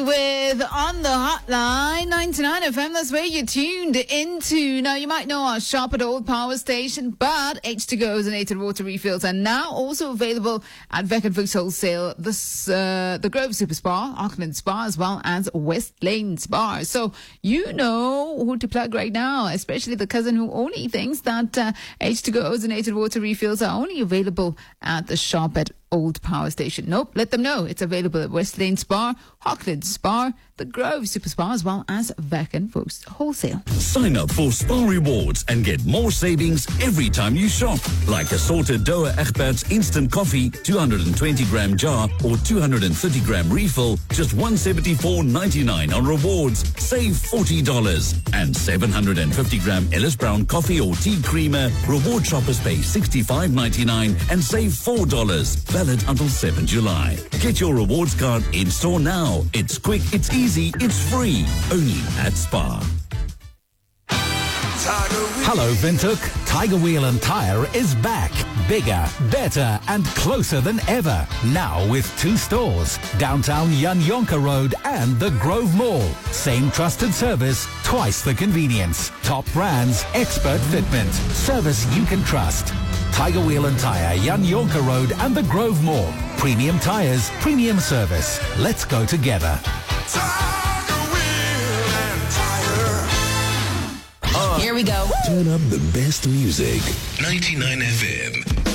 With On the Hotline 99 FM, that's where you're tuned into. Now, you might know our shop at Old Power Station, but H2Go ozonated water refills are now also available at Beck & Fuchs Wholesale, the Grove Super Spa, Auckland Spa, as well as West Lane Spa. So you know who to plug right now, especially the cousin who only thinks that H2Go ozonated water refills are only available at the shop at Old Power Station. Nope, let them know it's available at West Lane Spa, Auckland Spa, the Grove Super Spa, as well as Beck & Fuchs Wholesale. Sign up for Spa Rewards and get more savings every time you shop. Like assorted Doha Egberts instant coffee, 220-gram jar or 230-gram refill, just $174.99 on rewards. Save $40. And 750-gram Ellis Brown coffee or tea creamer, reward shoppers pay $65.99 and save $4. Valid until 7 July. Get your rewards card in-store now. It's quick, it's easy, it's free. Only at Spa. Hello, Windhoek. Tiger Wheel and Tire is back. Bigger, better, and closer than ever. Now with 2 stores. Downtown Yanyonka Road and the Grove Mall. Same trusted service, twice the convenience. Top brands, expert fitment. Service you can trust. Tiger Wheel and Tire, Yanyonka Road and the Grove Mall. Premium tires, premium service. Let's go together. Here we go. Turn up the best music. 99 FM.